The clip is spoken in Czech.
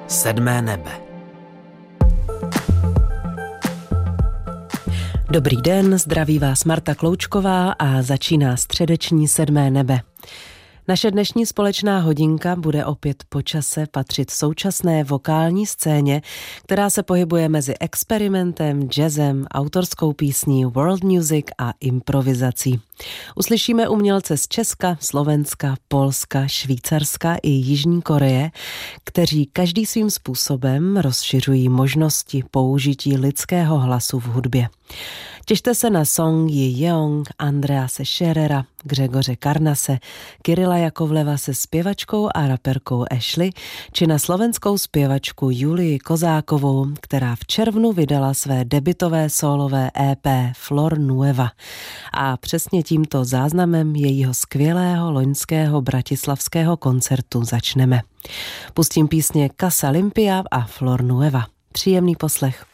Sedmé nebe. Dobrý den, zdraví vás Marta Kloučková a začíná středeční Sedmé nebe. Naše dnešní společná hodinka bude opět po čase patřit současné vokální scéně, která se pohybuje mezi experimentem, jazzem, autorskou písní, world music a improvizací. Uslyšíme umělce z Česka, Slovenska, Polska, Švýcarska i Jižní Koreje, kteří každý svým způsobem rozšiřují možnosti použití lidského hlasu v hudbě. Těšte se na Song Ji-jeong, Andrease Scherera, Gřegoře Karnase, Kyrila Jakovleva se zpěvačkou a raperkou Ashley, či na slovenskou zpěvačku Julii Kozákovou, která v červnu vydala své debutové sólové EP Flor Nueva. A přesně tímto záznamem jejího skvělého loňského bratislavského koncertu začneme. Pustím písně Casa Limpia a Flor Nueva. Příjemný poslech.